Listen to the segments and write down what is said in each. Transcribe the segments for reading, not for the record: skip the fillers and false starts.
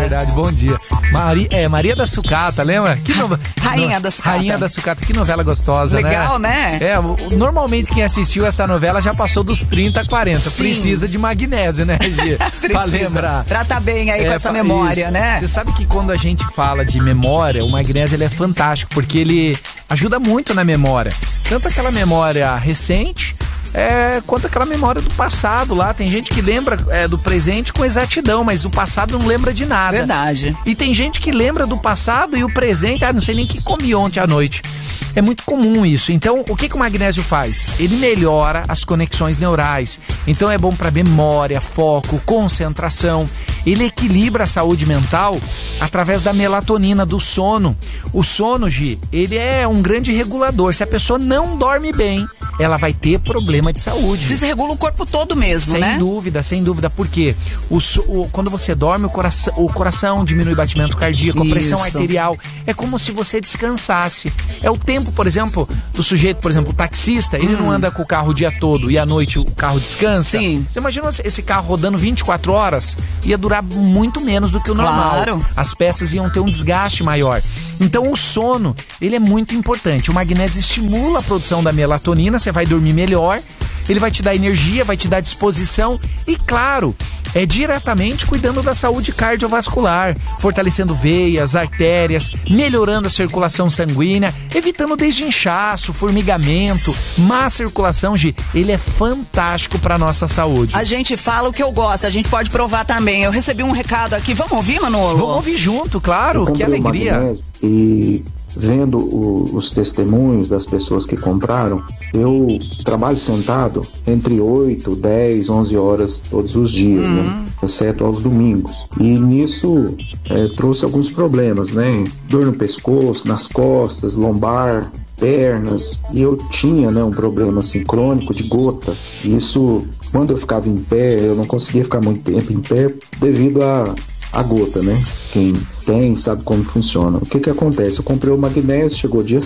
verdade, bom dia. Maria da Sucata, lembra? Rainha da Sucata. Rainha da Sucata, que novela gostosa, legal, né? Normalmente quem assistiu essa novela já passou dos 30, 40. Sim. Precisa de magnésio, né, Gi? Pra lembrar. Trata bem aí com essa memória, isso, né? Você sabe que quando a gente fala de memória, o magnésio ele é fantástico, porque ele ajuda muito na memória. Tanto aquela memória recente, quanto aquela memória do passado lá. Tem gente que lembra do presente com exatidão, mas o passado não lembra de nada. Verdade. E tem gente que lembra do passado e o presente, não sei nem o que comi ontem à noite. É muito comum isso. Então, o que o magnésio faz? Ele melhora as conexões neurais. Então, é bom para memória, foco, concentração. Ele equilibra a saúde mental através da melatonina, do sono. O sono, Gi, ele é um grande regulador. Se a pessoa não dorme bem, ela vai ter problema de saúde. Desregula o corpo todo mesmo, sem né? Sem dúvida. Por quê? Quando você dorme, o coração diminui o batimento cardíaco, a pressão arterial. É como se você descansasse. É o tempo, por exemplo, do sujeito, por exemplo, o taxista, ele não anda com o carro o dia todo e à noite o carro descansa. Sim. Você imagina esse carro rodando 24 horas? Ia durar muito menos do que o normal. Claro. As peças iam ter um desgaste maior. Então o sono, ele é muito importante. O magnésio estimula a produção da melatonina, você vai dormir melhor, ele vai te dar energia, vai te dar disposição e, claro, diretamente cuidando da saúde cardiovascular, fortalecendo veias, artérias, melhorando a circulação sanguínea, evitando desde inchaço, formigamento, má circulação, Gi. Ele é fantástico para nossa saúde. A gente fala o que eu gosto, a gente pode provar também. Eu recebi um recado aqui, vamos ouvir, Manolo? Vamos ouvir junto, claro, que alegria. E vendo os testemunhos das pessoas que compraram, eu trabalho sentado entre 8, 10, 11 horas todos os dias, né? Exceto aos domingos. E nisso trouxe alguns problemas, né? Dor no pescoço, nas costas, lombar, pernas, e eu tinha, né, um problema assim crônico de gota. Isso, quando eu ficava em pé, eu não conseguia ficar muito tempo em pé devido à gota, né? Quem tem sabe como funciona. O que acontece? Eu comprei o magnésio, chegou dia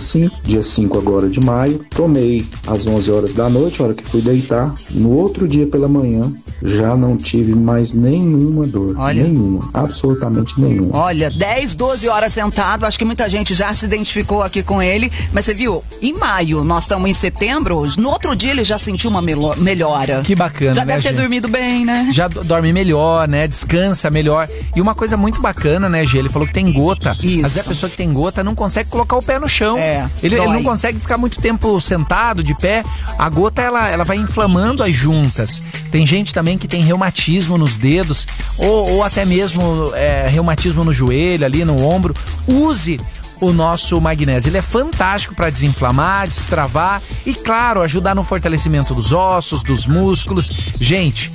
5 agora de maio, tomei às 11 horas da noite, a hora que fui deitar. No outro dia pela manhã, já não tive mais nenhuma dor. Olha. Nenhuma, absolutamente nenhuma. Olha, 10, 12 horas sentado, acho que muita gente já se identificou aqui com ele, mas você viu, em maio, nós estamos em setembro, no outro dia ele já sentiu uma melhora. Que bacana, já deve ter dormido bem, né? Já dorme melhor, né? Descansa melhor. E uma coisa muito bacana, né, Gê? Ele falou que tem gota. Isso. Às vezes a pessoa que tem gota não consegue colocar o pé no chão. Ele não consegue ficar muito tempo sentado, de pé. A gota, ela vai inflamando as juntas. Tem gente também que tem reumatismo nos dedos, ou até mesmo reumatismo no joelho, ali no ombro. Use o nosso magnésio. Ele é fantástico para desinflamar, destravar e, claro, ajudar no fortalecimento dos ossos, dos músculos. Gente,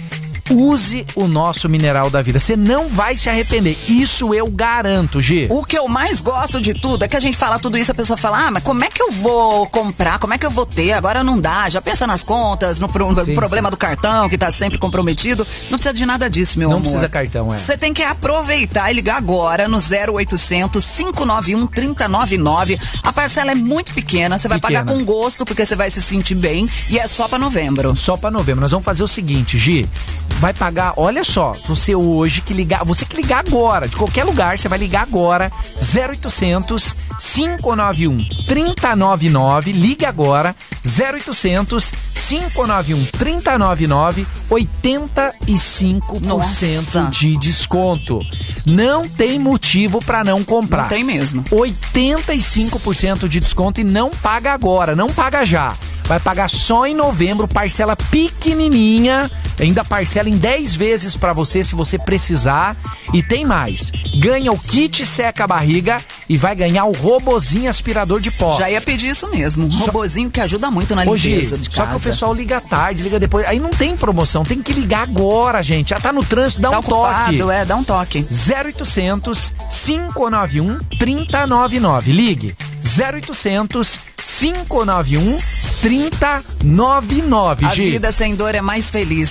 use o nosso mineral da vida. Você não vai se arrepender. Isso eu garanto, Gi. O que eu mais gosto de tudo é que a gente fala tudo isso, a pessoa fala, mas como é que eu vou comprar? Como é que eu vou ter? Agora não dá. Já pensa nas contas, no problema do cartão, que tá sempre comprometido. Não precisa de nada disso, meu amor. Não precisa cartão, Você tem que aproveitar e ligar agora no 0800 591 3099. A parcela é muito pequena. Você vai pagar com gosto, porque você vai se sentir bem. E é só pra novembro. Só pra novembro. Nós vamos fazer o seguinte, Gi. Vai pagar, olha só, você que ligar agora, de qualquer lugar, você vai ligar agora, 0800 591 3099, liga agora, 0800 591 3099, 85% Nossa. de desconto. Não tem motivo pra não comprar. Não tem mesmo. 85% de desconto e não paga agora, não paga já. Vai pagar só em novembro, parcela pequenininha, ainda parcela em 10 vezes pra você, se você precisar. E tem mais, ganha o kit seca a barriga e vai ganhar o robozinho aspirador de pó. Já ia pedir isso mesmo, um robozinho que ajuda muito na limpeza de casa. Só que o pessoal liga tarde, liga depois, aí não tem promoção, tem que ligar agora, gente. Já tá no trânsito, dá um toque. Dá um toque. 0800 591 3099, ligue. 0800 591 3099, A vida sem dor é mais feliz.